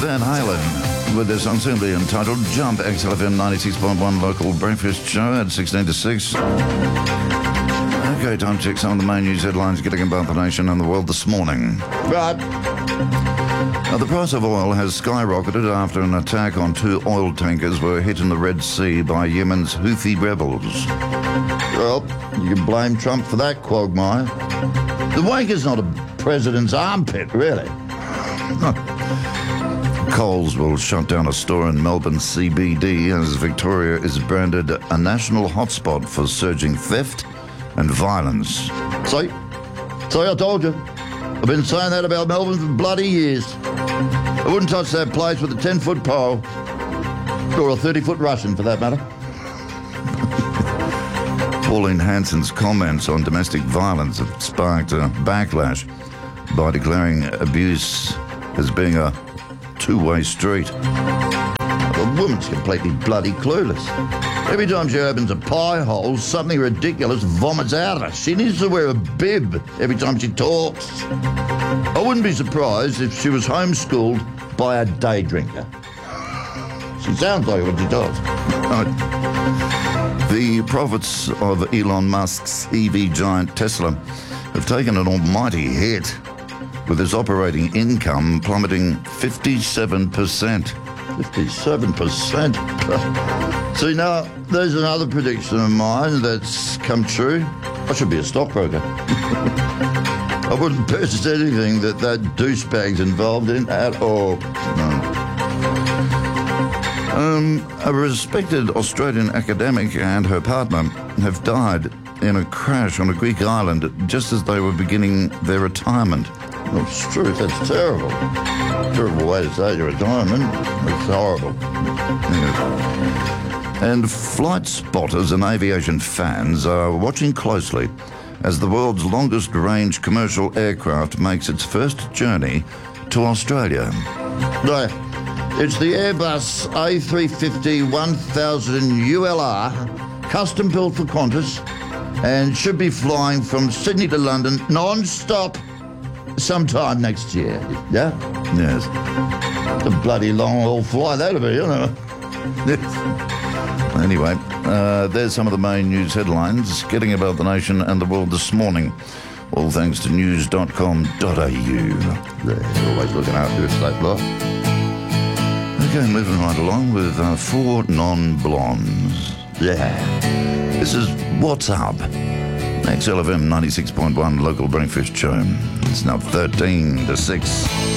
Van Halen with their song simply entitled Jump. XLFM 96.1 local breakfast show at 16 to 6. Okay, time to check some of the main news headlines getting about the nation and the world this morning. Right. Now, the price of oil has skyrocketed after an attack on 2 oil tankers were hit in the Red Sea by Yemen's Houthi rebels. Well, you can blame Trump for that quagmire. The wanker's not a president's armpit, really. Coles will shut down a store in Melbourne CBD as Victoria is branded a national hotspot for surging theft and violence. See, I told you. I've been saying that about Melbourne for bloody years. I wouldn't touch that place with a 10-foot pole. Or a 30-foot Russian, for that matter. Pauline Hanson's comments on domestic violence have sparked a backlash by declaring abuse as being a two-way street. The woman's completely bloody clueless. Every time she opens a pie hole, something ridiculous vomits out of her. She needs to wear a bib every time she talks. I wouldn't be surprised if she was homeschooled by a day drinker. She sounds like what she does. The profits of Elon Musk's EV giant Tesla have taken an almighty hit, with its operating income plummeting 57%. 57%. See, now, there's another prediction of mine that's come true. I should be a stockbroker. I wouldn't purchase anything that douchebag's involved in at all. No. A respected Australian academic and her partner have died in a crash on a Greek island just as they were beginning their retirement. Oh, it's true, that's terrible. Terrible way to start your retirement. It's horrible. Yes. And flight spotters and aviation fans are watching closely as the world's longest-range commercial aircraft makes its first journey to Australia. No, it's the Airbus A350-1000 ULR, custom-built for Qantas, and should be flying from Sydney to London non-stop sometime next year. Yeah? Yes. The bloody long-haul flight that'll be, you know. Anyway, there's some of the main news headlines getting about the nation and the world this morning. All thanks to news.com.au. They're always looking after us, that lot. Okay, moving right along with 4 non-blondes. Yeah. This is What's Up? XLFM 96.1 local breakfast show. It's now 13 to 6.